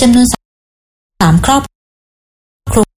จำนวน3 ครอบครัว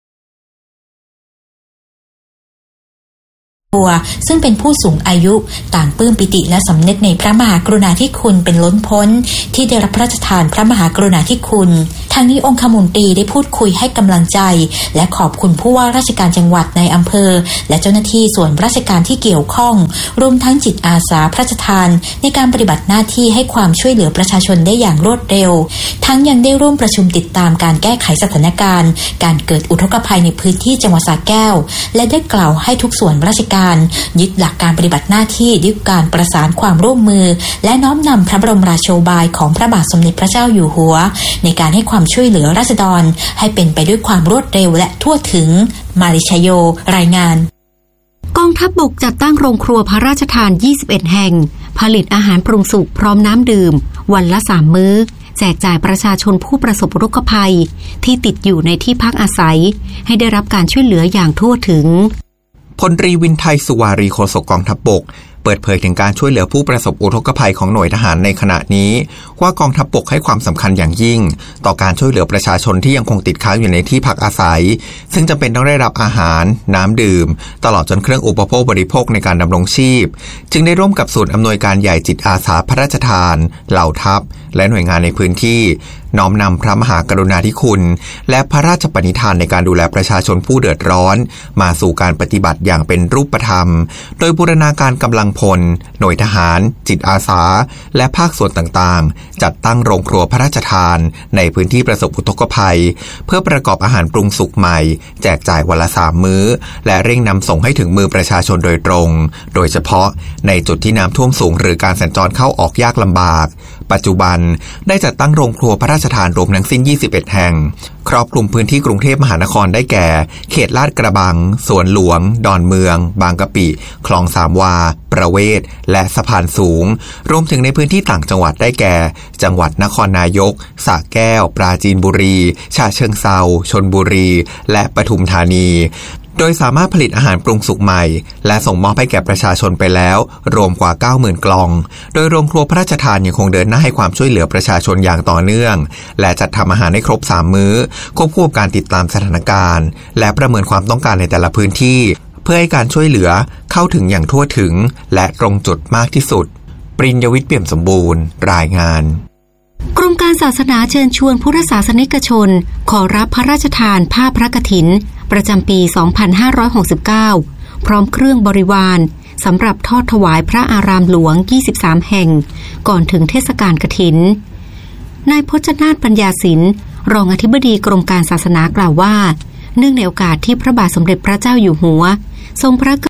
ซึ่งเป็นผู้สูงอายุต่างปลื้มปิติและสำนึกในพระมหากรุณาธิคุณเป็นล้นพ้นที่ได้รับพระราชทานพระมหากรุณาธิคุณทางนี้องคมนตรีได้พูดคุยให้กำลังใจและขอบคุณผู้ว่าราชการจังหวัดในอำเภอและเจ้าหน้าที่ส่วนราชการที่เกี่ยวข้องรวมทั้งจิตอาสาพระราชทานในการปฏิบัติหน้าที่ให้ความช่วยเหลือประชาชนได้อย่างรวดเร็วทั้งยังได้ร่วมประชุมติดตามการแก้ไขสถานการณ์การเกิดอุทกภัยในพื้นที่จังหวัดสระแก้วและได้กล่าวให้ทุกส่วนราชการยึดหลักการปฏิบัติหน้าที่ด้วยการประสานความร่วมมือและน้อมนำพระบรมราโชบายของพระบาทสมเด็จพระเจ้าอยู่หัวในการให้ความช่วยเหลือราษฎรให้เป็นไปด้วยความรวดเร็วและทั่วถึงมาริชโยรายงานกองทัพบกจัดตั้งโรงครัวพระราชทาน21แห่งผลิตอาหารปรุงสุกพร้อมน้ำดื่มวันละ3 มื้อแจกจ่ายประชาชนผู้ประสบอุทกภัยที่ติดอยู่ในที่พักอาศัยให้ได้รับการช่วยเหลืออย่างทั่วถึงพลตรีวินไทยสุวารีโฆษกกองทัพบกเปิดเผยถึงการช่วยเหลือผู้ประสบอุทกภัยของหน่วยทหารในขณะนี้ว่ากองทัพบกให้ความสำคัญอย่างยิ่งต่อการช่วยเหลือประชาชนที่ยังคงติดค้างอยู่ในที่พักอาศัยซึ่งจำเป็นต้องได้รับอาหารน้ำดื่มตลอดจนเครื่องอุปโภคบริโภคในการดำรงชีพจึงได้ร่วมกับศูนย์อำนวยการใหญ่จิตอาสาพระราชทานเหล่าทัพและหน่วยงานในพื้นที่น้อมนำพระมหากรุณาธิคุณและพระราชปณิธานในการดูแลประชาชนผู้เดือดร้อนมาสู่การปฏิบัติอย่างเป็นรูปธรรมโดยบูรณาการกำลังพลหน่วยทหารจิตอาสาและภาคส่วนต่างๆจัดตั้งโรงครัวพระราชทานในพื้นที่ประสบอุทกภัยเพื่อประกอบอาหารปรุงสุกใหม่แจกจ่ายวันละ3 มื้อและเร่งนำส่งให้ถึงมือประชาชนโดยตรงโดยเฉพาะในจุดที่น้ำท่วมสูงหรือการสัญจรเข้าออกยากลำบากปัจจุบันได้จัดตั้งโรงครัวพระราชทานรวมทั้งสิ้น21แห่งครอบคลุมพื้นที่กรุงเทพมหานครได้แก่เขตลาดกระบังสวนหลวงดอนเมืองบางกะปิคลองสามวาประเวศและสะพานสูงรวมถึงในพื้นที่ต่างจังหวัดได้แก่จังหวัดนครนายกสระแก้วปราจีนบุรีฉะเชิงเทราชลบุรีและปทุมธานีโดยสามารถผลิตอาหารปรุงสุกใหม่และส่งมอบให้แก่ประชาชนไปแล้วรวมกว่า 90,000 กล่องโดยโรงครัวพระราชทานยังคงเดินหน้าให้ความช่วยเหลือประชาชนอย่างต่อเนื่องและจัดทำอาหารให้ครบ3 มื้อควบคู่กับการติดตามสถานการณ์และประเมินความต้องการในแต่ละพื้นที่เพื่อให้การช่วยเหลือเข้าถึงอย่างทั่วถึงและตรงจุดมากที่สุดปริญญวิทย์เปี่ยมสมบูรณ์รายงานกรมการศาสนาเชิญชวนพุทธศาสนิกชนขอรับพระราชทานผ้าพระกฐินประจำปี 2569 พร้อมเครื่องบริวารสำหรับทอดถวายพระอารามหลวง 23 แห่งก่อนถึงเทศกาลกฐินนายพจนาถปัญญาศิลป์รองอธิบดีกรมการศาสนากล่าวว่าเนื่องในโอกาสที่พระบาทสมเด็จพระเจ้าอยู่หัวทรงพระ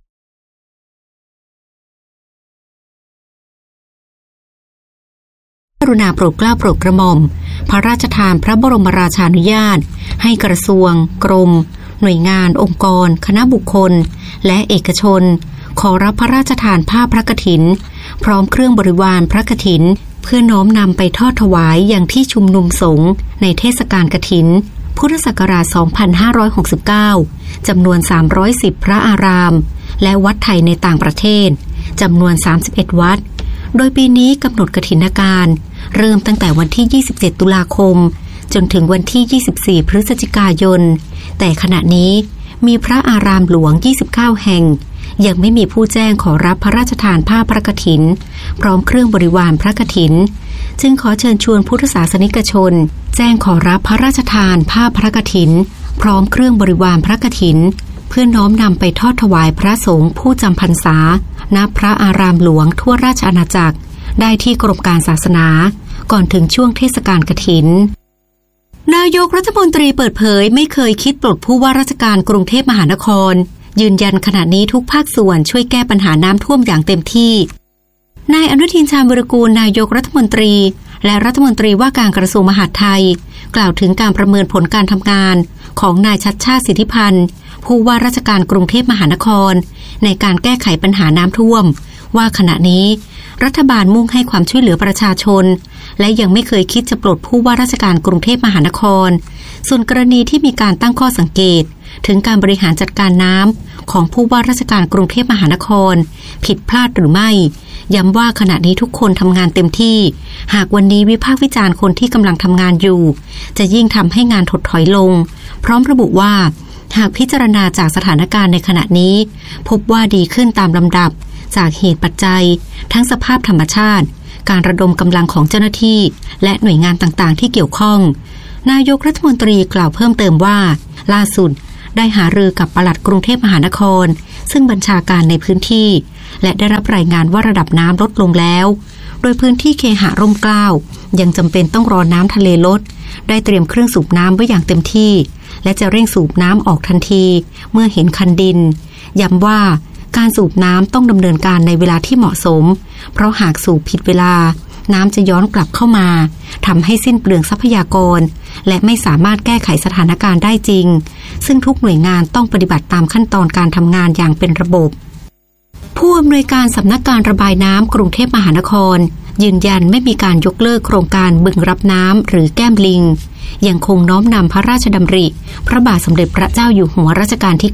กรุณาโปรดเกล้าโปรดกระหม่อมพระราชทานพระบรมราชานุญาตให้กระทรวงกรมหน่วยงานองค์กรคณะบุคคลและเอกชนขอรับพระราชทานผ้าพระกฐินพร้อมเครื่องบริวารพระกฐินเพื่อน้อมนำไปทอดถวายอย่างที่ชุมนุมสงฆ์ในเทศกาลกฐินพุทธศักราช 2569 จำนวน 310 พระอารามและวัดไทยในต่างประเทศจำนวน 31 วัดโดยปีนี้กำหนดกฐินการเริ่มตั้งแต่วันที่ 27 ตุลาคมจนถึงวันที่ 24 พฤศจิกายนแต่ขณะนี้มีพระอารามหลวง 29 แห่งยังไม่มีผู้แจ้งขอรับพระราชทานผ้าพระกฐินพร้อมเครื่องบริวารพระกฐินจึงขอเชิญชวนพุทธศาสนิกชนแจ้งขอรับพระราชทานผ้าพระกฐินพร้อมเครื่องบริวารพระกฐินเพื่อน้อมนำไปทอดถวายพระสงฆ์ผู้จำพรรษาณพระอารามหลวงทั่วราชอาณาจักรได้ที่กรมการศาสนาก่อนถึงช่วงเทศกาลกฐินนายกรัฐมนตรีเปิดเผยไม่เคยคิดปลดผู้ว่าราชการกรุงเทพมหานครยืนยันขณะนี้ทุกภาคส่วนช่วยแก้ปัญหาน้ำท่วมอย่างเต็มที่นายอนุทินชาญวิรากูลนายกรัฐมนตรีและรัฐมนตรีว่าการกระทรวงมหาดไทยกล่าวถึงการประเมินผลการทำงานของนายชัชชาติสิทธิพันธ์ผู้ว่าราชการกรุงเทพมหานครในการแก้ไขปัญหาน้ำท่วมว่าขณะนี้รัฐบาลมุ่งให้ความช่วยเหลือประชาชนและยังไม่เคยคิดจะปลดผู้ว่าราชการกรุงเทพมหานครส่วนกรณีที่มีการตั้งข้อสังเกตถึงการบริหารจัดการน้ำของผู้ว่าราชการกรุงเทพมหานครผิดพลาดหรือไม่ย้ำว่าขณะนี้ทุกคนทำงานเต็มที่หากวันนี้วิพากษ์วิจารณ์คนที่กำลังทำงานอยู่จะยิ่งทำให้งานถดถอยลงพร้อมระบุว่าหากพิจารณาจากสถานการณ์ในขณะนี้พบว่าดีขึ้นตามลำดับจากเหตุปัจจัยทั้งสภาพธรรมชาติการระดมกำลังของเจ้าหน้าที่และหน่วยงานต่างๆที่เกี่ยวข้องนายกรัฐมนตรีกล่าวเพิ่มเติมว่าล่าสุดได้หารือกับปลัดกรุงเทพมหานครซึ่งบัญชาการในพื้นที่และได้รับรายงานว่าระดับน้ำลดลงแล้วโดยพื้นที่เคหะร่มเกล้ายังจำเป็นต้องรอน้ำทะเลลดได้เตรียมเครื่องสูบน้ำไว้อย่างเต็มที่และจะเร่งสูบน้ำออกทันทีเมื่อเห็นคันดินย้ำว่าการสูบน้ำต้องดำเนินการในเวลาที่เหมาะสมเพราะหากสูบผิดเวลาน้ำจะย้อนกลับเข้ามาทำให้สิ้นเปลืองทรัพยากรและไม่สามารถแก้ไขสถานการณ์ได้จริงซึ่งทุกหน่วยงานต้องปฏิบัติตามขั้นตอนการทำงานอย่างเป็นระบบผู้อำนวยการสำนักการระบายน้ำกรุงเทพมหานครยืนยันไม่มีการยกเลิกโครงการบึงรับน้ำหรือแก้มลิงยังคงน้อมนำพระราชดำริพระบาทสมเด็จพระเจ้าอยู่หัวรัชกาลที่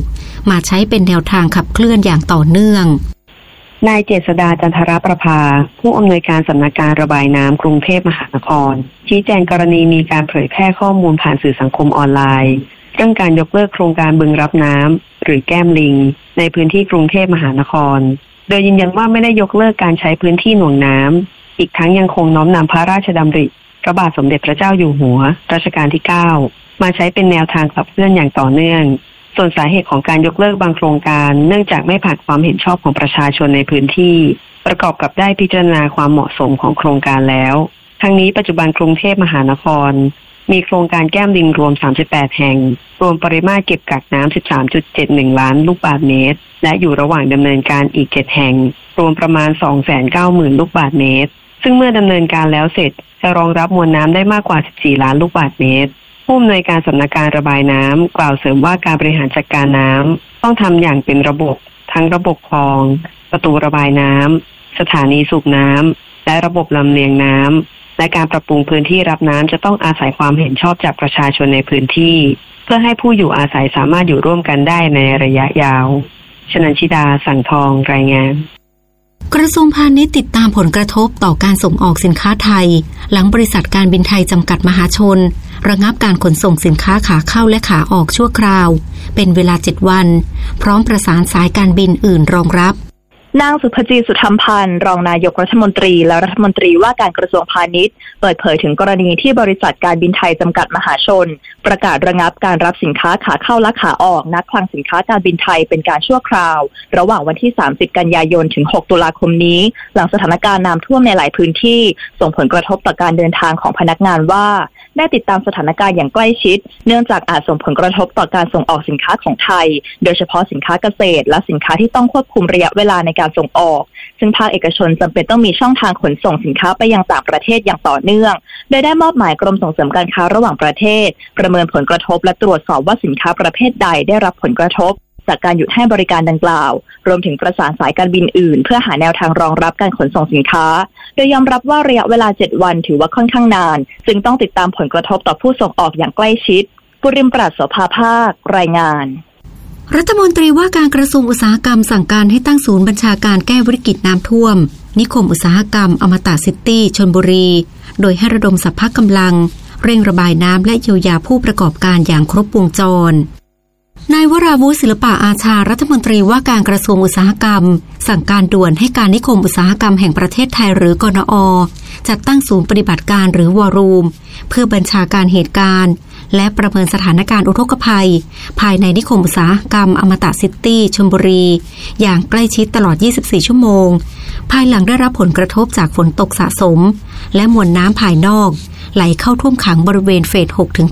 9มาใช้เป็นแนวทางขับเคลื่อนอย่างต่อเนื่องนายเจษฎาจันทรประภาผู้อำนวยการสำนักการระบายน้ำกรุงเทพมหานครชี้แจงกรณีมีการเผยแพร่ข้อมูลผ่านสื่อสังคมออนไลน์เรื่องการยกเลิกโครงการบึงรับน้ำหรือแก้มลิงในพื้นที่กรุงเทพมหานครโดยยืนยันว่าไม่ได้ยกเลิกการใช้พื้นที่หน่วงน้ำอีกทั้งยังคงน้อมนำพระราชดำริพระบาทสมเด็จพระเจ้าอยู่หัวรัชกาลที่ 9มาใช้เป็นแนวทางขับเคลื่อนอย่างต่อเนื่องส่วนสาเหตุของการยกเลิกบางโครงการเนื่องจากไม่ผ่านความเห็นชอบของประชาชนในพื้นที่ประกอบกับได้พิจารณาความเหมาะสมของโครงการแล้วทั้งนี้ปัจจุบันกรุงเทพมหานครมีโครงการแก้มลิงรวม38แห่งรวมปริมาตรเก็บกักน้ำ 13.71 ล้านลูกบาศก์เมตรและอยู่ระหว่างดำเนินการอีก7แห่งรวมประมาณ 290,000 ลูกบาศก์เมตรซึ่งเมื่อดำเนินการแล้วเสร็จจะรองรับมวลน้ำได้มากกว่า14ล้านลูกบาศก์เมตรผู้อำนวยการสำนักการระบายน้ำกล่าวเสริมว่าการบริหารจัดการน้ำต้องทำอย่างเป็นระบบทั้งระบบคลองประตูระบายน้ำสถานีสูบน้ำและระบบลำเลียงน้ำและการปรับปรุงพื้นที่รับน้ำจะต้องอาศัยความเห็นชอบจากประชาชนในพื้นที่เพื่อให้ผู้อยู่อาศัยสามารถอยู่ร่วมกันได้ในระยะยาวชนันชิดาสังทองรายงานกระทรวงพาณิชย์ติดตามผลกระทบต่อการส่งออกสินค้าไทยหลังบริษัทการบินไทยจำกัดมหาชนระงับการขนส่งสินค้าขาเข้าและขาออกชั่วคราวเป็นเวลา7วันพร้อมประสานสายการบินอื่นรองรับนางสุภจีสุธรรมพันธ์รองนายกรัฐมนตรีและรัฐมนตรีว่าการกระทรวงพาณิชย์เปิดเผยถึงกรณีที่บริษัทการบินไทยจำกัดมหาชนประกาศระงับการรับสินค้าขาเข้าและขาออกณคลังสินค้าการบินไทยเป็นการชั่วคราวระหว่างวันที่30กันยายนถึง6ตุลาคมนี้หลังสถานการณ์น้ำท่วมในหลายพื้นที่ส่งผลกระทบต่อการเดินทางของพนักงานว่าได้ติดตามสถานการณ์อย่างใกล้ชิดเนื่องจากอาจส่งผลกระทบต่อการส่งออกสินค้าของไทยโดยเฉพาะสินค้าเกษตรและสินค้าที่ต้องควบคุมระยะเวลาในการส่งออกซึ่งภาคเอกชนจำเป็นต้องมีช่องทางขนส่งสินค้าไปยังต่างประเทศอย่างต่อเนื่องโดยได้มอบหมายกรมส่งเสริมการค้าระหว่างประเทศประเมินผลกระทบและตรวจสอบว่าสินค้าประเภทใดได้รับผลกระทบจากการหยุดให้บริการดังกล่าวรวมถึงประสานสายการบินอื่นเพื่อหาแนวทางรองรับการขนส่งสินค้าโดยยอมรับว่าระยะเวลา7วันถือว่าค่อนข้างนานจึงต้องติดตามผลกระทบต่อผู้ส่งออกอย่างใกล้ชิดปุริมปราศโสภาภาครายงานรัฐมนตรีว่าการกระทรวงอุตสาหกรรมสั่งการให้ตั้งศูนย์บัญชาการแก้วิกฤตน้ำท่วมนิคมอุตสาหกรรมอมตะซิตี้ชลบุรีโดยให้ระดมสรรพกำลังเร่งระบายน้ำและเยียวยาผู้ประกอบการอย่างครบวงจรนายวราวุฒิศิลปะอาชารัฐมนตรีว่าการกระทรวงอุตสาหกรรมสั่งการด่วนให้การนิคมอุตสาหกรรมแห่งประเทศไทยหรือกนอ.จัดตั้งศูนย์ปฏิบัติการหรือวอรูมเพื่อบัญชาการเหตุการณ์และประเมินสถานการณ์อุทกภัยภายในนิคมอุตสาหกรรมอมตะซิตี้ชลบุรีอย่างใกล้ชิดตลอด24ชั่วโมงภายหลังได้รับผลกระทบจากฝนตกสะสมและมวลน้ำภายนอกไหลเข้าท่วมขังบริเวณเฟส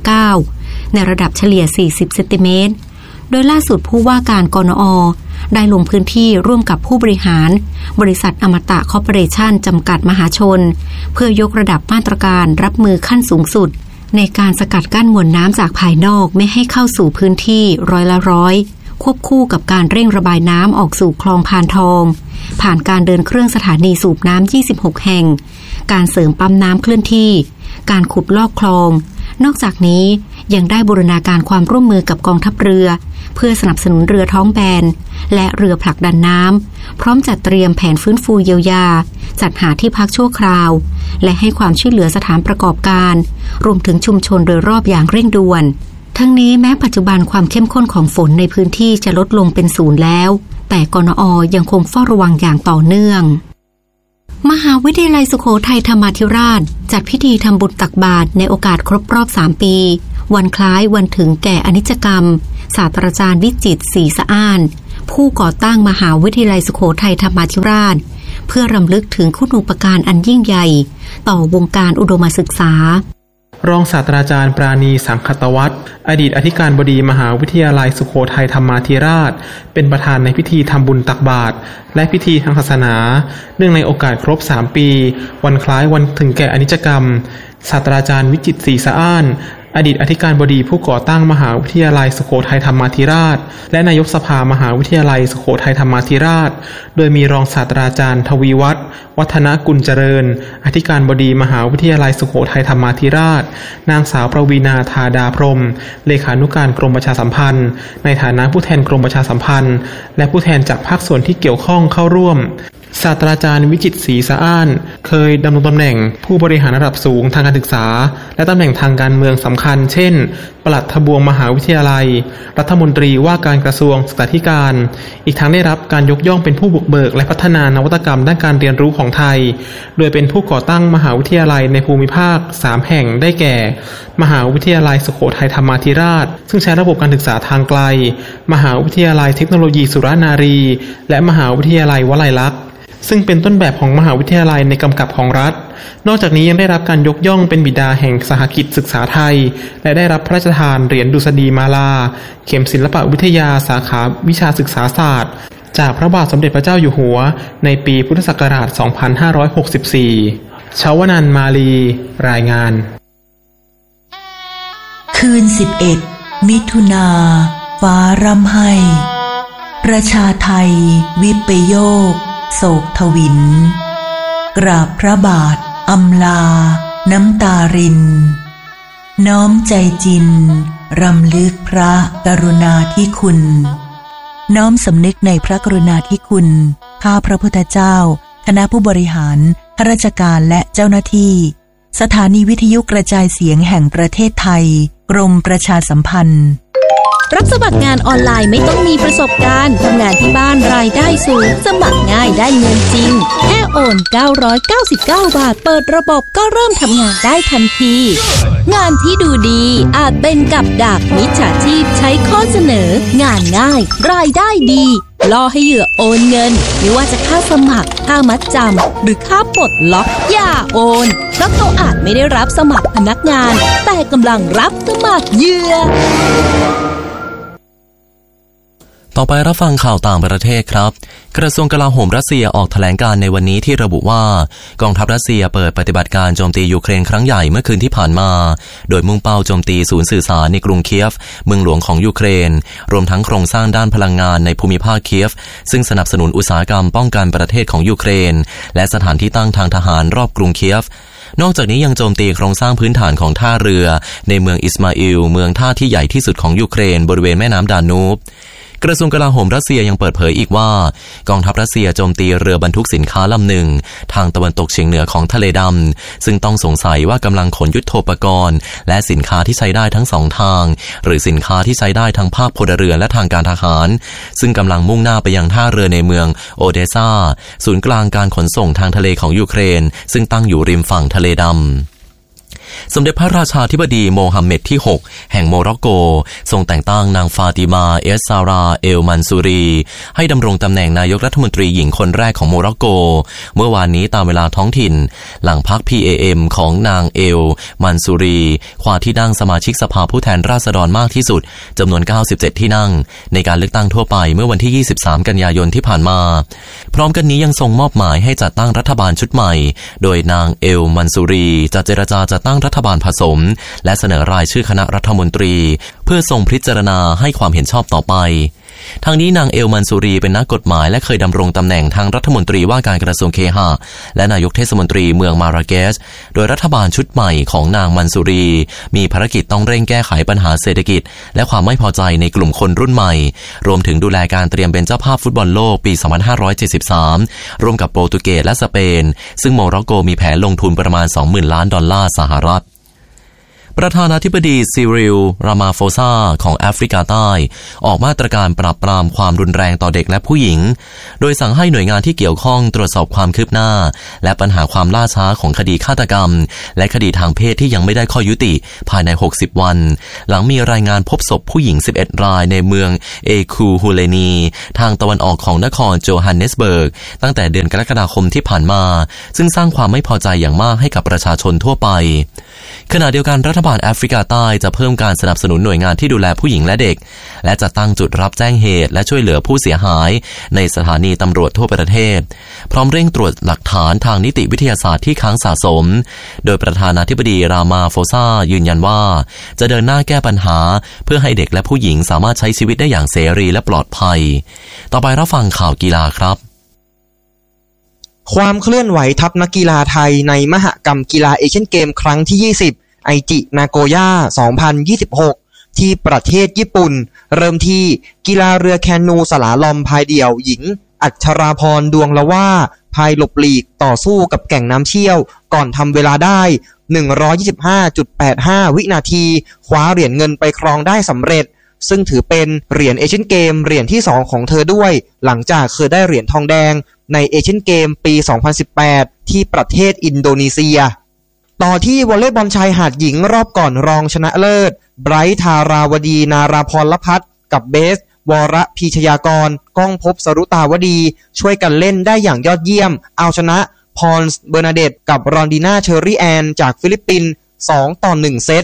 6-9 ในระดับเฉลี่ย40เซนติเมตรโดยล่าสุดผู้ว่าการกนอ.ได้ลงพื้นที่ร่วมกับผู้บริหารบริษัทอมตะคอร์ปอเรชั่นจำกัดมหาชนเพื่อยกระดับมาตรการรับมือขั้นสูงสุดในการสกัดกั้นมวลน้ำจากภายนอกไม่ให้เข้าสู่พื้นที่100%ควบคู่กับการเร่งระบายน้ำออกสู่คลองพานทองผ่านการเดินเครื่องสถานีสูบน้ำ26แห่งการเสริมปั๊มน้ำเคลื่อนที่การขุดลอกคลองนอกจากนี้ยังได้บูรณาการความร่วมมือกับกองทัพเรือเพื่อสนับสนุนเรือท้องแบนและเรือผลักดันน้ำพร้อมจัดเตรียมแผนฟื้นฟูเยียวยาจัดหาที่พักชั่วคราวและให้ความช่วยเหลือสถานประกอบการรวมถึงชุมชนโดยรอบอย่างเร่งด่วนทั้งนี้แม้ปัจจุบันความเข้มข้นของฝนในพื้นที่จะลดลงเป็นศูนย์แล้วแต่กนอ.ยังคงเฝ้าระวังอย่างต่อเนื่องมหาวิทยาลัยสุโขทัยธรรมาธิราชจัดพิธีทำบุญตักบาตรในโอกาสครบรอบ3 ปีวันคล้ายวันถึงแก่อนิจจกรรมศาสตราจารย์วิจิตรศรีสะอ้านผู้ก่อตั้งมหาวิทยาลัยสุโขทัยธรรมาธิราชเพื่อรำลึกถึงคุณูปการอันยิ่งใหญ่ต่อวงการอุดมศึกษารองศาสตราจารย์ปราณีสังคตวัฒน์อดีตอธิการบดีมหาวิทยาลัยสุโขทัยธรรมาธิราชเป็นประธานในพิธีทำบุญตักบาตรและพิธีทางศาสนาเนื่องในโอกาสครบ3 ปีวันคล้ายวันถึงแก่อนิจจกรรมศาสตราจารย์วิจิตรศรีสะอ้านอดีตอธิการบดีผู้ก่อตั้งมหาวิทยาลัยสุโขทัยธรรมาธิราชและนายกสภามหาวิทยาลัยสุโขทัยธรรมาธิราชโดยมีรองศาสตราจารย์ทวีวัฒน์วัฒนกุลเจริญอธิการบดีมหาวิทยาลัยสุโขทัยธรรมาธิราชนางสาวประวีณาธาดาพรหมเลขานุการกรมประชาสัมพันธ์ในฐานะผู้แทนกรมประชาสัมพันธ์และผู้แทนจากภาคส่วนที่เกี่ยวข้องเข้าร่วมศาสตราจารย์วิจิตรศรีสะอ้านเคยดำรงตำแหน่งผู้บริหารระดับสูงทางการศึกษาและตำแหน่งทางการเมืองสำคัญเช่นปลัดทบวงมหาวิทยาลัยรัฐมนตรีว่าการกระทรวงศึกษาธิการอีกทั้งได้รับการยกย่องเป็นผู้บุกเบิกและพัฒนานวัตกรรมด้านการเรียนรู้ของไทยโดยเป็นผู้ก่อตั้งมหาวิทยาลัยในภูมิภาค3 แห่งได้แก่มหาวิทยาลัยสุโขทัยธรรมาธิราชซึ่งใช้ระบบการศึกษาทางไกลมหาวิทยาลัยเทคโนโลยีสุรนารีและมหาวิทยาลัยวลัยลักษณ์ซึ่งเป็นต้นแบบของมหาวิทยาลัยในกำกับของรัฐนอกจากนี้ยังได้รับการยกย่องเป็นบิดาแห่งสหกิจศึกษาไทยและได้รับพระราชทานเหรียญดุษฎีมาลาเข็มศิลปวิทยาสาขาวิชาศึกษาศาสตร์จากพระบาทสมเด็จพระเจ้าอยู่หัวในปีพุทธศักราช 2564 ชวนันท์มาลีรายงานคืน11 มิถุนาฟ้าร่ำไห้ประชาไทยวิปโยคโศกทวินกราบพระบาทอำลาน้ำตารินน้อมใจจินรำลึกพระกรุณาธิคุณน้อมสำนึกในพระกรุณาธิคุณข้าพระพุทธเจ้าคณะผู้บริหารข้าราชการและเจ้าหน้าที่สถานีวิทยุกระจายเสียงแห่งประเทศไทยกรมประชาสัมพันธ์รับสมัครงานออนไลน์ไม่ต้องมีประสบการณ์ทำงานที่บ้านรายได้สูงสมัครง่ายได้เงินจริงแค่โอน999 บาทเปิดระบบก็เริ่มทำงานได้ทันทีงานที่ดูดีอาจเป็นกับดักมิจฉาชีพใช้ข้อเสนองานง่ายรายได้ดีล่อให้เหยื่อโอนเงินไม่ว่าจะค่าสมัครค่ามัดจำหรือค่าปลดล็อกอย่าโอนเพราะเขาอาจไม่ได้รับสมัครพนักงานแต่กำลังรับสมัครเหยื่อต่อไปรับฟังข่าวต่างประเทศครับกระทรวงกลาโหมรัสเซียออกแถลงการในวันนี้ที่ระบุว่ากองทัพรัสเซียเปิดปฏิบัติการโจมตียูเครนครั้งใหญ่เมื่อคืนที่ผ่านมาโดยมุ่งเป้าโจมตีศูนย์สื่อสารในกรุงเคียฟเมืองหลวงของยูเครนรวมทั้งโครงสร้างด้านพลังงานในภูมิภาคเคียฟซึ่งสนับสนุนอุตสาหกรรมป้องกันประเทศของยูเครนและสถานที่ตั้งทางทหารรอบกรุงเคียฟนอกจากนี้ยังโจมตีโครงสร้างพื้นฐานของท่าเรือในเมืองอิสมาอิลเมืองท่าที่ใหญ่ที่สุดของยูเครนบริเวณแม่น้ำดานูบกระทรวงกลาโหมรัสเซียยังเปิดเผยอีกว่ากองทัพรัสเซียโจมตีเรือบรรทุกสินค้าลำหนึ่งทางตะวันตกเฉียงเหนือของทะเลดำซึ่งต้องสงสัยว่ากำลังขนยุทโธปกรณ์และสินค้าที่ใช้ได้ทั้งสองทางหรือสินค้าที่ใช้ได้ทั้งภาคพลเรือนและทางการทหารซึ่งกำลังมุ่งหน้าไปยังท่าเรือในเมืองโอเดซาศูนย์กลางการขนส่งทางทะเลของยูเครนซึ่งตั้งอยู่ริมฝั่งทะเลดำสมเด็จพระราชาธิบดีโมฮัมเหม็ดที่6แห่งโมร็อกโกทรงแต่งตั้งนางฟาติมาเอสซาราเอลมันซูรีให้ดำรงตำแหน่งนายกรัฐมนตรีหญิงคนแรกของโมร็อกโกเมื่อวานนี้ตามเวลาท้องถิ่นหลังพรรค PAM ของนางเอลมันซูรีคว้าที่นั่งสมาชิกสภาผู้แทนราษฎรมากที่สุดจำนวน97ที่นั่งในการเลือกตั้งทั่วไปเมื่อวันที่23กันยายนที่ผ่านมาพร้อมกันนี้ยังทรงมอบหมายให้จัดตั้งรัฐบาลชุดใหม่โดยนางเอลมันซูรีจะเจรจาจัดตั้งรัฐบาลผสมและเสนอรายชื่อคณะรัฐมนตรีเพื่อทรงพิจารณาให้ความเห็นชอบต่อไปทางนี้นางเอลมันซูรีเป็นนักกฎหมายและเคยดำรงตำแหน่งทางรัฐมนตรีว่าการกระทรวงเคหะและนายกเทศมนตรีเมืองมาราเกชโดยรัฐบาลชุดใหม่ของนางมันซูรีมีภารกิจต้องเร่งแก้ไขปัญหาเศรษฐกิจและความไม่พอใจในกลุ่มคนรุ่นใหม่รวมถึงดูแลการเตรียมเป็นเจ้าภาพฟุตบอลโลกปี 2573 ร่วมกับโปรตุเกสและสเปนซึ่งโมร็อกโกมีแผนลงทุนประมาณ 20,000 ล้านดอลลาร์สหรัฐประธานาธิบดีซิริล รามาโฟซาของแอฟริกาใต้ออกมาตรการปราบปรามความรุนแรงต่อเด็กและผู้หญิงโดยสั่งให้หน่วยงานที่เกี่ยวข้องตรวจสอบความคืบหน้าและปัญหาความล่าช้าของคดีฆาตกรรมและคดีทางเพศที่ยังไม่ได้ข้อยุติภายใน60วันหลังมีรายงานพบศพผู้หญิง11รายในเมืองเอคูฮูเลนีทางตะวันออกของนครโจฮันเนสเบิร์กตั้งแต่เดือนกรกฎาคมที่ผ่านมาซึ่งสร้างความไม่พอใจอย่างมากให้กับประชาชนทั่วไปขณะเดียวกันรัฐบาลแอฟริกาใต้จะเพิ่มการสนับสนุนหน่วยงานที่ดูแลผู้หญิงและเด็กและจะตั้งจุดรับแจ้งเหตุและช่วยเหลือผู้เสียหายในสถานีตำรวจทั่วประเทศพร้อมเร่งตรวจหลักฐานทางนิติวิทยาศาสตร์ที่ค้างสะสมโดยประธานาธิบดีรามาโฟซายืนยันว่าจะเดินหน้าแก้ปัญหาเพื่อให้เด็กและผู้หญิงสามารถใช้ชีวิตได้อย่างเสรีและปลอดภัยต่อไปรับฟังข่าวกีฬาครับความเคลื่อนไหวทัพนักกีฬาไทยในมหกรรมกีฬาเอเชียนเกมครั้งที่20ไอจินาโกย่า2026ที่ประเทศญี่ปุ่นเริ่มที่กีฬาเรือแคนูสลาลอมพายเดี่ยวหญิงอัชราพรดวงละว่าพายหลบหลีกต่อสู้กับแก่งน้ำเชี่ยวก่อนทำเวลาได้ 125.85 วินาทีคว้าเหรียญเงินไปครองได้สำเร็จซึ่งถือเป็นเหรียญเอเชียนเกมเหรียญที่2ของเธอด้วยหลังจากเคยได้เหรียญทองแดงในเอเชียนเกมปี 2018 ที่ประเทศอินโดนีเซียต่อที่วอลเลย์บอลชายหาดหญิงรอบก่อนรองชนะเลิศไบรท์ธาราวดีนาราพรลพัฒน์กับเบสวรพีชยากรก้องภพสรุตาวดีช่วยกันเล่นได้อย่างยอดเยี่ยมเอาชนะพอลส์เบอร์นาเดตกับรอนดีนาเชอรี่แอนจากฟิลิปปินส์2-1เซต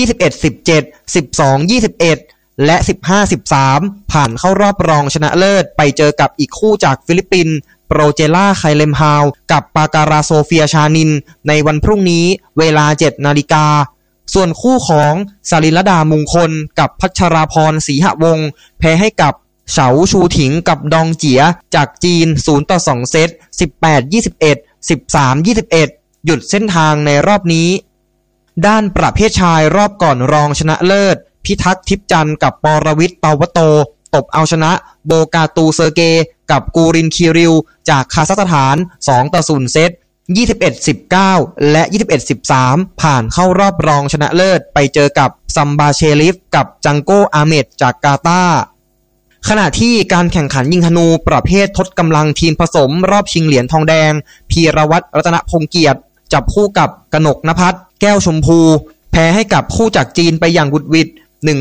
21-17 12-21 และ 15-13 ผ่านเข้ารอบรองชนะเลิศไปเจอกับอีกคู่จากฟิลิปปินส์โปรเจล่าไคเลมฮาวกับปาการาโซเฟียชานินในวันพรุ่งนี้เวลา 7 นาฬิกาส่วนคู่ของสลิลดามงคลกับพัชราพรศรีหวงศ์แพ้ให้กับเฉาชูถิงกับดองเจียจากจีน0-2เซต 18-21 13-21 หยุดเส้นทางในรอบนี้ด้านประเภทชายรอบก่อนรองชนะเลิศพิทักษ์ทิพย์จันทร์กับปรวิทย์เตาวโตตบเอาชนะโบกาตูเซอร์เกกับกูรินคิริวจากคาซัคสถาน 2-0 เซต 21-19 และ 21-13 ผ่านเข้ารอบรองชนะเลิศไปเจอกับซัมบาเชลิฟกับจังโกอาเมดจากกาตาร์ขณะที่การแข่งขันยิงธนูประเภททดกำลังทีมผสมรอบชิงเหรียญทองแดงพีรวัตรรัตนพงษ์เกียรติจับคู่กับกนกนภัสแก้วชมพูแพ้ให้กับคู่จากจีนไปอย่างบุดวิด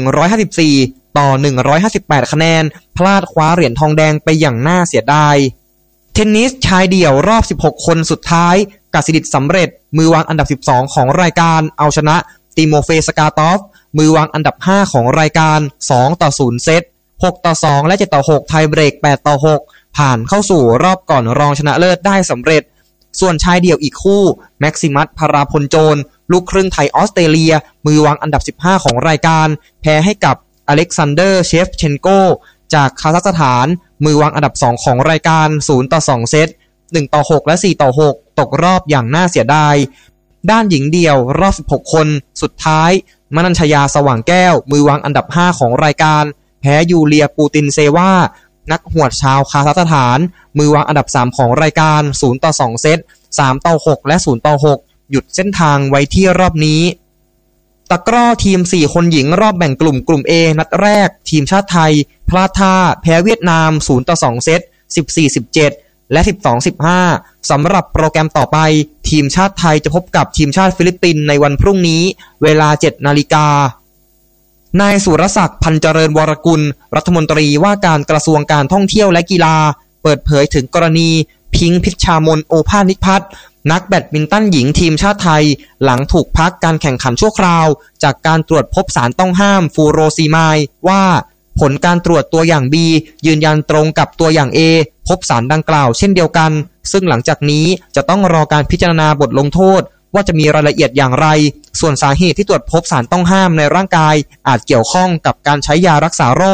154-158 คะแนนพลาดคว้าเหรียญทองแดงไปอย่างน่าเสียดายเทนนิสชายเดี่ยวรอบ16คนสุดท้ายกสิดิษฐ์สำเร็จมือวางอันดับ12ของรายการเอาชนะติโมเฟสกาตอฟมือวางอันดับ5ของรายการ2-0 เซต 6-2 และ 7-6 ไทยเบรก 8-6 ผ่านเข้าสู่รอบก่อนรองชนะเลิศได้สำเร็จส่วนชายเดี่ยวอีกคู่แม็กซิมัสพาราพลโจรลูกครึ่งไทยออสเตรเลียมือวางอันดับ15ของรายการแพ้ให้กับอเล็กซานเดอร์เชฟเชนโกจากคาซัคสถานมือวางอันดับ2ของรายการ0-2 เซต 1-6 และ 4-6 ตกรอบอย่างน่าเสียดายด้านหญิงเดี่ยวรอบ16คนสุดท้ายมนัญชยาสว่างแก้วมือวางอันดับ5ของรายการแพ้ยูเลียปูตินเซวานักหวดชาวคาซัคสถานมือวางอันดับ3ของรายการ0-2 เซต 3-6 และ 0-6 หยุดเส้นทางไว้ที่รอบนี้ตะกร้อทีม4คนหญิงรอบแบ่งกลุ่ม A นัดแรกทีมชาติไทยพลาดท่าแพ้เวียดนาม0-2 เซต 14-17 และ 12-15 สำหรับโปรแกรมต่อไปทีมชาติไทยจะพบกับทีมชาติฟิลิปปินส์ในวันพรุ่งนี้เวลา 7 นาฬิกานายสุรศักดิ์พันเจริญวรกุลรัฐมนตรีว่าการกระทรวงการท่องเที่ยวและกีฬาเปิดเผยถึงกรณีพิงค์พิชชามนโอภาสนิพัฒน์นักแบดมินตันหญิงทีมชาติไทยหลังถูกพักการแข่งขันชั่วคราวจากการตรวจพบสารต้องห้ามฟูโรซีไมด์ว่าผลการตรวจตัวอย่าง B ยืนยันตรงกับตัวอย่าง A พบสารดังกล่าวเช่นเดียวกันซึ่งหลังจากนี้จะต้องรอการพิจารณาบทลงโทษว่าจะมีรายละเอียดอย่างไรส่วนสาเหตุที่ตรวจพบสารต้องห้ามในร่างกายอาจเกี่ยวข้องกับการใช้ยารักษาโรค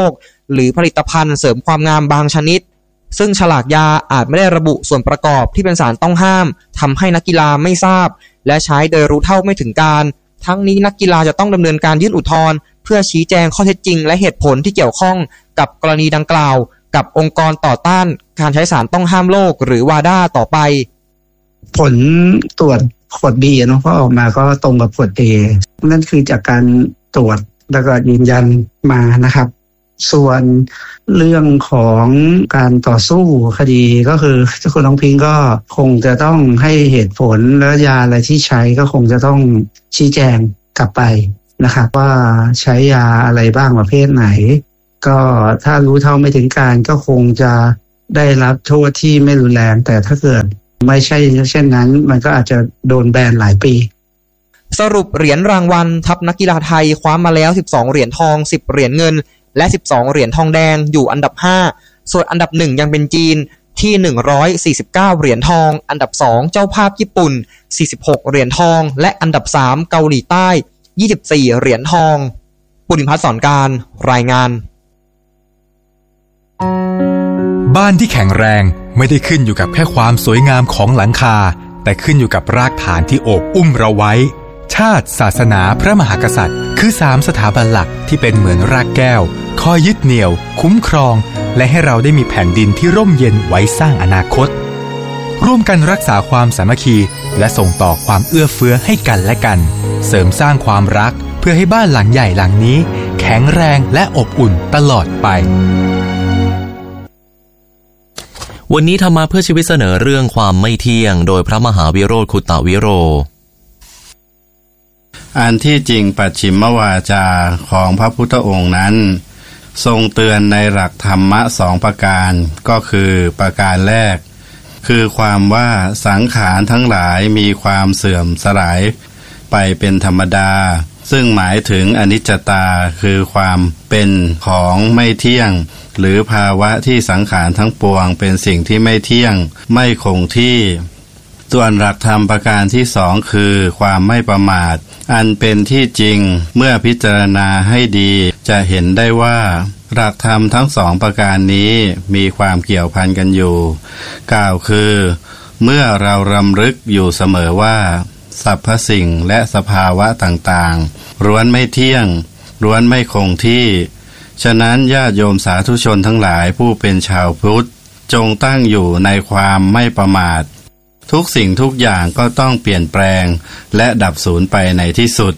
หรือผลิตภัณฑ์เสริมความงามบางชนิดซึ่งฉลากยาอาจไม่ได้ระบุส่วนประกอบที่เป็นสารต้องห้ามทำให้นักกีฬาไม่ทราบและใช้โดยรู้เท่าไม่ถึงการทั้งนี้นักกีฬาจะต้องดำเนินการยื่นอุทธรณ์เพื่อชี้แจงข้อเท็จจริงและเหตุผลที่เกี่ยวข้องกับกรณีดังกล่าวกับองค์กรต่อต้านการใช้สารต้องห้ามโลกหรือวาด้าต่อไปผลตรวจขวด B เนาะพอออกมาก็ตรงกับขวด A นั่นคือจากการตรวจแล้วก็ยืนยันมานะครับส่วนเรื่องของการต่อสู้คดีก็คือคุณน้องพิงก็คงจะต้องให้เหตุผลและยาอะไรที่ใช้ก็คงจะต้องชี้แจงกลับไปนะครับว่าใช้ยาอะไรบ้างประเภทไหนก็ถ้ารู้เท่าไม่ถึงการก็คงจะได้รับโทษที่ไม่รุนแรงแต่ถ้าเกิดไม่ใช่เช่นนั้นมันก็อาจจะโดนแบนหลายปีสรุปเหรียญรางวัลทัพนักกีฬาไทยคว้ามาแล้ว12เหรียญทอง10เหรียญเงินและ12เหรียญทองแดงอยู่อันดับ5ส่วนอันดับ1ยังเป็นจีนที่149เหรียญทองอันดับ2เจ้าภาพญี่ปุ่น46เหรียญทองและอันดับ3เกาหลีใต้24เหรียญทองปุณิพัฒน์สอนการรายงานบ้านที่แข็งแรงไม่ได้ขึ้นอยู่กับแค่ความสวยงามของหลังคาแต่ขึ้นอยู่กับรากฐานที่โอบอุ้มเราไว้ชาติศาสนาพระมหากษัตริย์คือ3สถาบันหลักที่เป็นเหมือนรากแก้วคอยยึดเหนี่ยวคุ้มครองและให้เราได้มีแผ่นดินที่ร่มเย็นไว้สร้างอนาคตร่วมกันรักษาความสามัคคีและส่งต่อความเอื้อเฟื้อให้กันและกันเสริมสร้างความรักเพื่อให้บ้านหลังใหญ่หลังนี้แข็งแรงและอบอุ่นตลอดไปวันนี้ธรรมะเพื่อชีวิตเสนอเรื่องความไม่เที่ยงโดยพระมหาวิโรจน์คุตตวิโรอันที่จริงปัจฉิมวาจาของพระพุทธองค์นั้นทรงเตือนในหลักธรรมะ2ประการก็คือประการแรกคือความว่าสังขารทั้งหลายมีความเสื่อมสลายไปเป็นธรรมดาซึ่งหมายถึงอนิจจตาคือความเป็นของไม่เที่ยงหรือภาวะที่สังขารทั้งปวงเป็นสิ่งที่ไม่เที่ยงไม่คงที่ส่วนหลักธรรมประการที่2คือความไม่ประมาทอันเป็นที่จริงเมื่อพิจารณาให้ดีจะเห็นได้ว่าหลักธรรมทั้ง2ประการนี้มีความเกี่ยวพันกันอยู่กล่าวคือเมื่อเรารำลึกอยู่เสมอว่าสรรพสิ่งและสภาวะต่างๆล้วนไม่เที่ยงล้วนไม่คงที่ฉะนั้นญาติโยมสาธุชนทั้งหลายผู้เป็นชาวพุทธจงตั้งอยู่ในความไม่ประมาททุกสิ่งทุกอย่างก็ต้องเปลี่ยนแปลงและดับสูญไปในที่สุด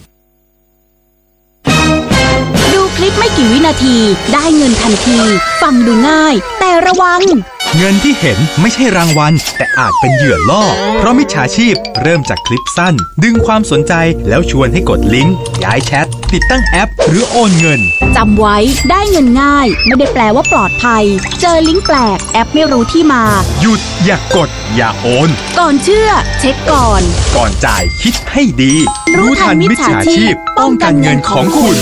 ดูคลิปไม่กี่วินาทีได้เงินทันทีฟังดูง่ายแต่ระวังเงินที่เห็นไม่ใช่รางวัลแต่อาจเป็นเหยื่อล่อเพราะมิจฉาชีพเริ่มจากคลิปสั้นดึงความสนใจแล้วชวนให้กดลิงก์ย้ายแชทติดตั้งแอปหรือโอนเงินจำไว้ได้เงินง่ายไม่ได้แปลว่าปลอดภัยเจอลิงก์แปลกแอปไม่รู้ที่มาหยุดอย่ากดอย่าโอนก่อนเชื่อเช็คก่อนจ่ายคิดให้ดีรู้ทันมิจฉาชีพป้องกันเงินของคุณ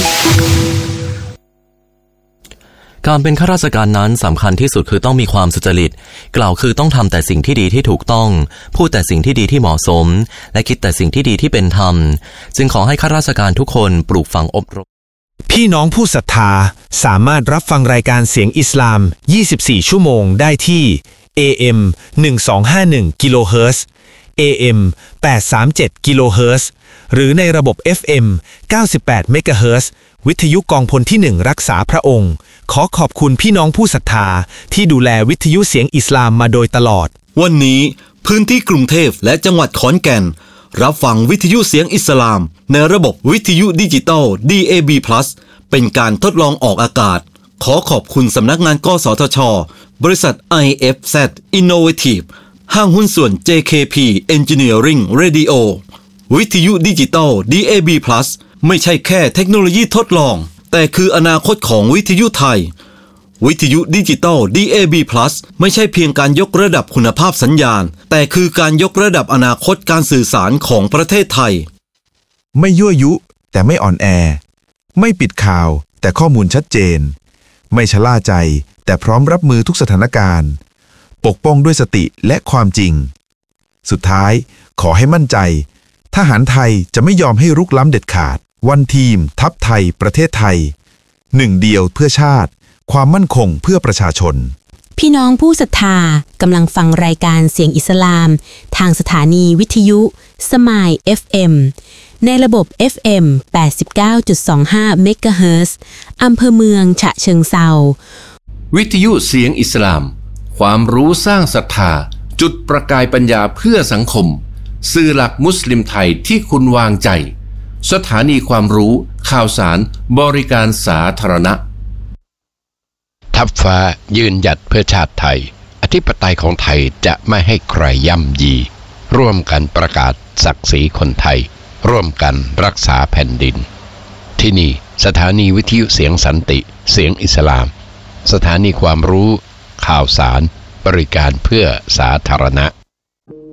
การเป็นข้าราชการนั้นสำคัญที่สุดคือต้องมีความสุจริตกล่าวคือต้องทำแต่สิ่งที่ดีที่ถูกต้องพูดแต่สิ่งที่ดีที่เหมาะสมและคิดแต่สิ่งที่ดีที่เป็นธรรมจึงขอให้ข้าราชการทุกคนปลูกฝังอบรมพี่น้องผู้ศรัทธาสามารถรับฟังรายการเสียงอิสลาม24ชั่วโมงได้ที่ AM 1251กิโลเฮิรตซ์ AM 837กิโลเฮิรตซ์หรือในระบบ FM 98เมกะเฮิรตซ์วิทยุกองพลที่1รักษาพระองค์ขอขอบคุณพี่น้องผู้ศรัทธาที่ดูแลวิทยุเสียงอิสลามมาโดยตลอดวันนี้พื้นที่กรุงเทพและจังหวัดขอนแก่นรับฟังวิทยุเสียงอิสลามในระบบวิทยุดิจิตอล DAB+ เป็นการทดลองออกอากาศขอขอบคุณสำนักงานกสทช.บริษัท IFZ Innovative ห้างหุ้นส่วน JKP Engineering Radio วิทยุดิจิตอล DAB+ ไม่ใช่แค่เทคโนโลยีทดลองแต่คืออนาคตของวิทยุไทยวิทยุดิจิตอล DAB+ ไม่ใช่เพียงการยกระดับคุณภาพสัญญาณแต่คือการยกระดับอนาคตการสื่อสารของประเทศไทยไม่ยั่วยุแต่ไม่อ่อนแอไม่ปิดข่าวแต่ข้อมูลชัดเจนไม่ชะล่าใจแต่พร้อมรับมือทุกสถานการณ์ปกป้องด้วยสติและความจริงสุดท้ายขอให้มั่นใจทหารไทยจะไม่ยอมให้รุกล้ำเด็ดขาดวันทีมทัพไทยประเทศไทยหนึ่งเดียวเพื่อชาติความมั่นคงเพื่อประชาชนพี่น้องผู้ศรัทธากำลังฟังรายการเสียงอิสลามทางสถานีวิทยุสมาย FM ในระบบ FM 89.25 เมกะเฮิรตซ์อำเภอเมืองฉะเชิงเทราวิทยุเสียงอิสลามความรู้สร้างศรัทธาจุดประกายปัญญาเพื่อสังคมสื่อหลักมุสลิมไทยที่คุณวางใจสถานีความรู้ข่าวสารบริการสาธารณะทัพฟ้ายืนหยัดเพื่อชาติไทยอธิปไตยของไทยจะไม่ให้ใครย่ำยีร่วมกันประกาศศักดิ์ศรีคนไทยร่วมกันรักษาแผ่นดินที่นี่สถานีวิทยุเสียงสันติเสียงอิสลามสถานีความรู้ข่าวสารบริการเพื่อสาธารณะ